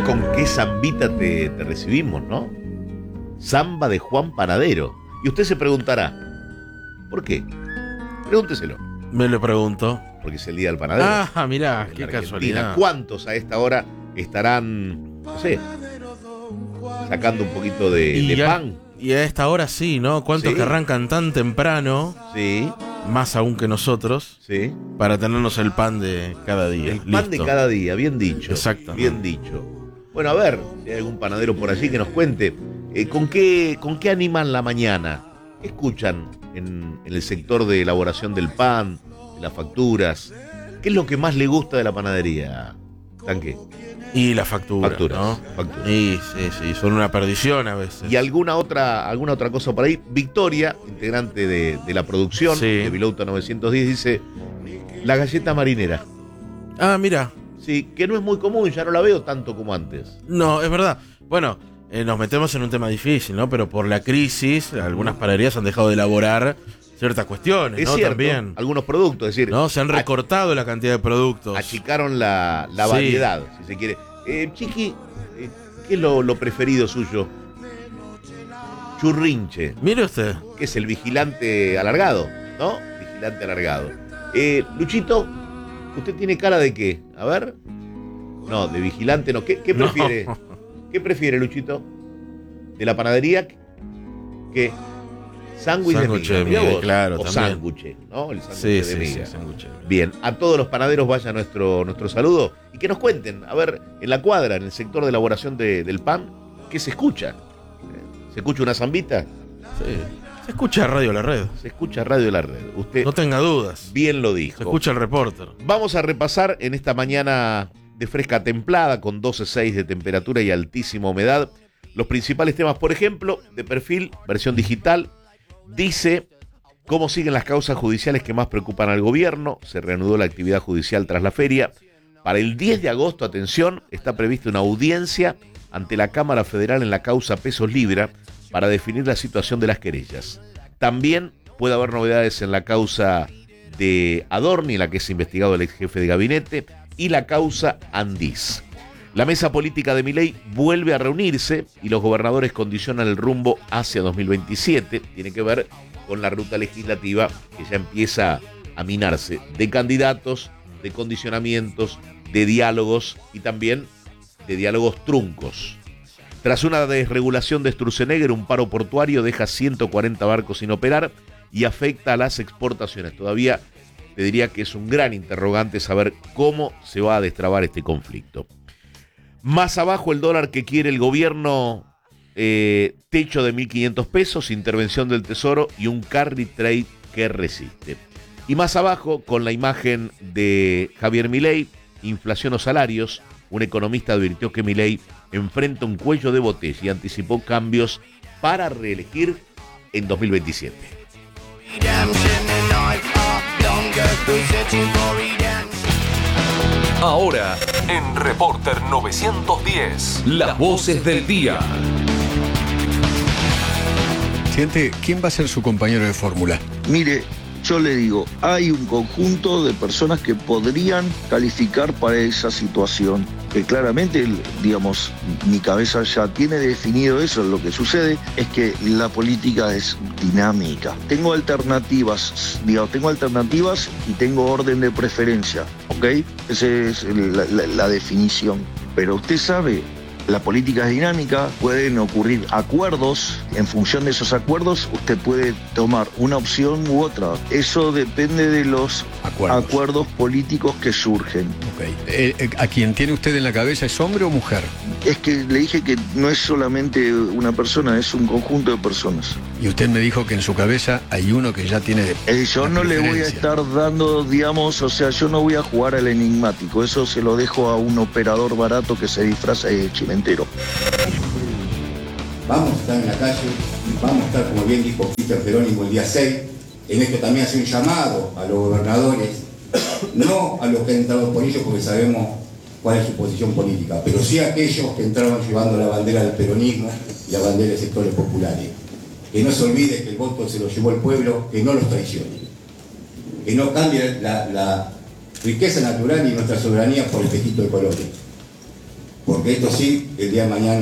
con qué zambita te recibimos, ¿no? Zamba de Juan Panadero. Y usted se preguntará, ¿por qué? Pregúnteselo. Me lo pregunto. Porque es el día del panadero. Ah, mirá, en qué Argentina. casualidad. ¿Cuántos a esta hora estarán, no sé, sacando un poquito de pan? Y a esta hora sí, ¿no? ¿Cuántos Sí. que arrancan tan temprano, Sí, más aún que nosotros, sí. para tenernos el pan de cada día? El pan de Listo. cada día, bien dicho. Exactamente. Bien dicho. Bueno, a ver, si hay algún panadero por allí que nos cuente, ¿con qué animan la mañana? ¿Qué escuchan en el sector de elaboración del pan, de las facturas? ¿Qué es lo que más le gusta de la panadería, Tanque? Y la factura, Facturas, ¿no? facturas. Sí, son una perdición a veces. Y alguna otra cosa por ahí. Victoria, integrante de la producción Sí. de Vilauta 910, dice: la galleta marinera. Ah, mira. Sí, que no es muy común, ya no la veo tanto como antes. No, es verdad. Bueno, nos metemos en un tema difícil, ¿no? Pero por la crisis, algunas panaderías han dejado de elaborar ciertas cuestiones, Es ¿no? cierto, También. algunos productos, es decir, ¿No? Se han recortado la cantidad de productos. achicaron la Sí. variedad, si se quiere. Chiqui, ¿qué es lo preferido suyo? Churrinche, Mire usted. que es el vigilante alargado, ¿no? Vigilante alargado. Luchito, ¿usted tiene cara de qué? A ver. No, de vigilante no. ¿Qué prefiere? No. ¿Qué prefiere, Luchito? ¿De la panadería? ¿Qué? Sándwich de Sándwich miga, de mirá miga, vos. claro, O también. sándwich, ¿no? El sándwich Sí, de sí, miga. sí, sándwich. Bien, a todos los panaderos vaya nuestro saludo y que nos cuenten, a ver, en la cuadra, en el sector de elaboración del pan, ¿qué se escucha? ¿Se escucha una zambita? Sí. Se escucha Radio La Red. Se escucha Radio La Red. Usted No tenga dudas. bien lo Se dijo. escucha el reporter. Vamos a repasar en esta mañana de fresca templada, con 12,6 de temperatura y altísima humedad, los principales temas. Por ejemplo, de Perfil, versión digital, dice: ¿cómo siguen las causas judiciales que más preocupan al gobierno? Se reanudó la actividad judicial tras la feria. Para el 10 de agosto, atención, está prevista una audiencia ante la Cámara Federal en la causa Pesos Libra para definir la situación de las querellas. También puede haber novedades en la causa de Adorni, en la que es investigado el ex jefe de gabinete, y la causa Andís. La mesa política de Milei vuelve a reunirse y los gobernadores condicionan el rumbo hacia 2027. Tiene que ver con la ruta legislativa que ya empieza a minarse, de candidatos, de condicionamientos, de diálogos y también de diálogos truncos. Tras una desregulación de Sturzenegger, un paro portuario deja 140 barcos sin operar y afecta a las exportaciones. Todavía te diría que es un gran interrogante saber cómo se va a destrabar este conflicto. Más abajo, el dólar que quiere el gobierno, techo de 1.500 pesos, intervención del Tesoro y un carry trade que resiste. Y más abajo, con la imagen de Javier Milei, inflación o salarios, un economista advirtió que Milei enfrenta un cuello de botella y anticipó cambios para reelegir en 2027. Ahora, en Reporter 910, las voces del día. Presidente, ¿quién va a ser su compañero de fórmula? Mire, yo le digo, hay un conjunto de personas que podrían calificar para esa situación, que claramente, digamos, mi cabeza ya tiene definido eso. Lo que sucede es que la política es dinámica. Tengo alternativas y tengo orden de preferencia, ¿ok? Esa es la definición. Pero usted sabe, la política es dinámica, pueden ocurrir acuerdos. En función de esos acuerdos, usted puede tomar una opción u otra. Eso depende de los acuerdos políticos que surgen. Ok. ¿A quien tiene usted en la cabeza es hombre o mujer? Es que le dije que no es solamente una persona, es un conjunto de personas. Y usted me dijo que en su cabeza hay uno que ya tiene Yo la no le voy a preferencia. estar dando, digamos, o sea, yo no voy a jugar al enigmático. Eso se lo dejo a un operador barato que se disfraza de chimentero. Vamos a estar en la calle, vamos a estar, como bien dijo Peter Jerónimo, el día 6. En esto también hace un llamado a los gobernadores, no a los que han entrado por ellos porque sabemos cuál es su posición política, pero sí a aquellos que entraron llevando la bandera del peronismo y la bandera de sectores populares. Que no se olvide que el voto se lo llevó el pueblo, que no los traicione, que no cambie la riqueza natural y nuestra soberanía por el petito de colores. porque esto sí, el día de mañana